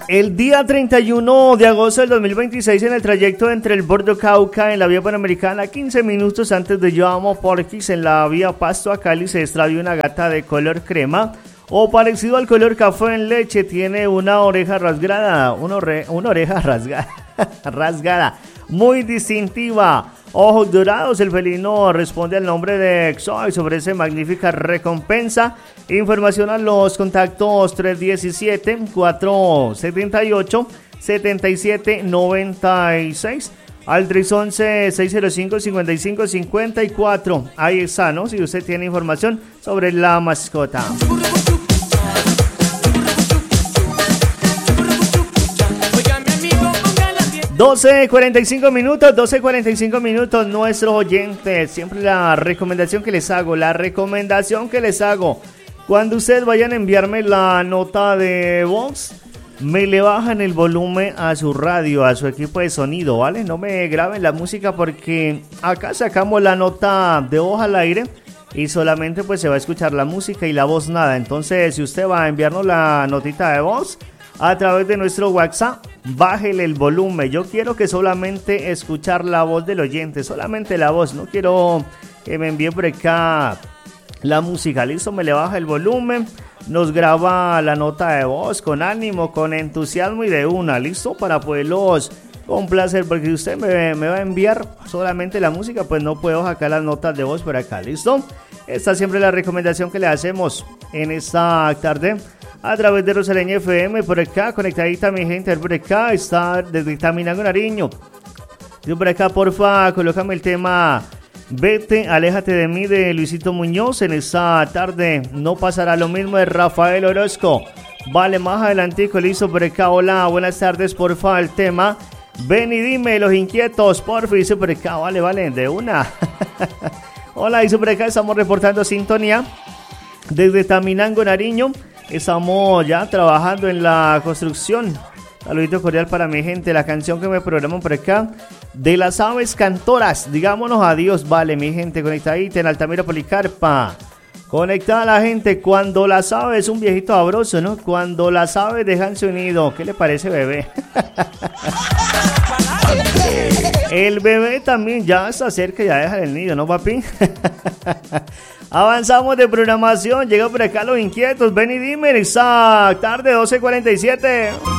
El día 31 de agosto del 2026 en el trayecto entre el Bordo Cauca en la vía Panamericana, 15 minutos antes de Yo Amo Porquis en la vía Pasto a Cali, se extravió una gata de color crema o parecido al color café en leche. Tiene una oreja rasgada, una oreja rasgada, muy distintiva. Ojos dorados, el felino responde al nombre de Exo y se ofrece magnífica recompensa. Información a los contactos 317-478-7796 al 311-605-5554. Ahí está, ¿no? Si usted tiene información sobre la mascota. 12:45 minutos, nuestros oyentes. Siempre la recomendación que les hago, cuando ustedes vayan a enviarme la nota de voz, me le bajan el volumen a su radio, a su equipo de sonido, ¿vale? No me graben la música porque acá sacamos la nota de voz al aire y solamente pues se va a escuchar la música y la voz nada. Entonces, si usted va a enviarnos la notita de voz a través de nuestro WhatsApp, bájele el volumen. Yo quiero que solamente escuchar la voz del oyente, solamente la voz. No quiero que me envíe por acá la música. Listo, me le baja el volumen, nos graba la nota de voz con ánimo, con entusiasmo y de una. Listo, para poderlos complacer, porque si usted me va a enviar solamente la música, pues no puedo sacar las notas de voz por acá. Listo, esta siempre la recomendación que le hacemos en esta tarde a través de Rosaleña FM, por acá, conectadita mi gente, por acá está desde Taminango, Nariño. Yo por acá, porfa, colócame el tema Vete, aléjate de mí de Luisito Muñoz. En esta tarde no pasará lo mismo de Rafael Orozco. Vale, más adelantico, listo por acá. Hola, buenas tardes, porfa, el tema Ven y dime, Los Inquietos, porfa, dice por acá, vale, de una. Hola, dice por acá, estamos reportando sintonía desde Taminango, Nariño. Estamos ya trabajando en la construcción. Saludito cordial para mi gente. La canción que me programan por acá, de las aves cantoras, digámonos adiós, vale, mi gente, conectadita en Altamira Policarpa. Conectada la gente, cuando las aves, un viejito sabroso, ¿no? Cuando las aves dejan su nido. ¿Qué le parece, bebé? El bebé también ya está cerca, ya deja el nido, ¿no, papi? Avanzamos de programación, llega por acá Los Inquietos, ven y dime, esta tarde 12:47.